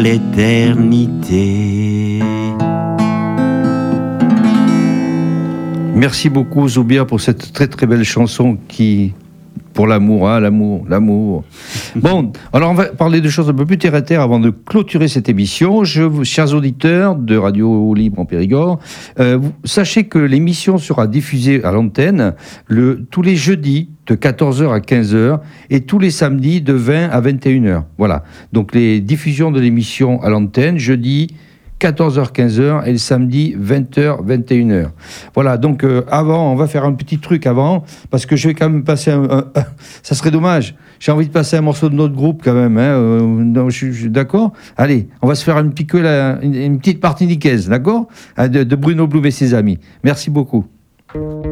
l'éternité. Merci beaucoup Zoubia pour cette très très belle chanson pour l'amour, hein, l'amour. Bon, alors on va parler de choses un peu plus terre à terre avant de clôturer cette émission. Chers auditeurs de Radio Libre en Périgord, sachez que l'émission sera diffusée à l'antenne tous les jeudis de 14h à 15h et tous les samedis de 20 à 21h. Voilà, donc les diffusions de l'émission à l'antenne, jeudi 14h, 15h et le samedi 20h, 21h. Voilà, donc avant, on va faire un petit truc avant, parce que je vais quand même passer ça serait dommage. J'ai envie de passer un morceau de notre groupe quand même. Hein, je suis d'accord. Allez, on va se faire une petite partie nicaise, d'accord, de Bruno Blum et ses amis. Merci beaucoup.